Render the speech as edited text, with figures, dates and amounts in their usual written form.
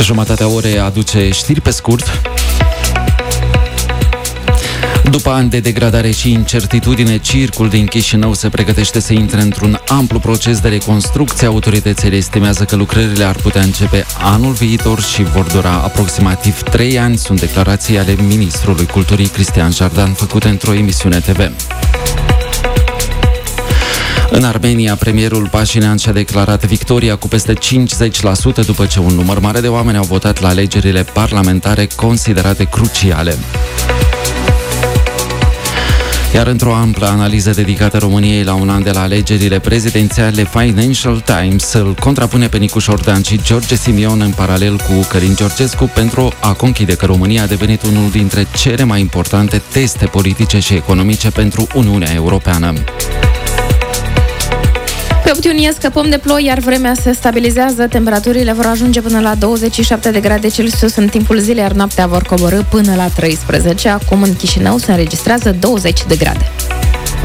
Jumătatea orei aduce știri pe scurt. După ani de degradare și incertitudine, Circul din Chișinău se pregătește să intre într-un amplu proces de reconstrucție. Autoritățile estimează că lucrările ar putea începe anul viitor și vor dura aproximativ 3 ani. Sunt declarații ale ministrului culturii Cristian Jardan făcute într-o emisiune TV. În Armenia, premierul Pașinian și-a declarat victoria cu peste 50% după ce un număr mare de oameni au votat la alegerile parlamentare considerate cruciale. Iar într-o amplă analiză dedicată României la un an de la alegerile prezidențiale, Financial Times îl contrapune pe Nicu Șordan și George Simion în paralel cu Călin Georgescu pentru a conchide că România a devenit unul dintre cele mai importante teste politice și economice pentru Uniunea Europeană. Pe 8 iunie scăpăm de ploi, iar vremea se stabilizează. Temperaturile vor ajunge până la 27 de grade Celsius în timpul zilei, iar noaptea vor coborî până la 13. Acum în Chișinău se înregistrează 20 de grade.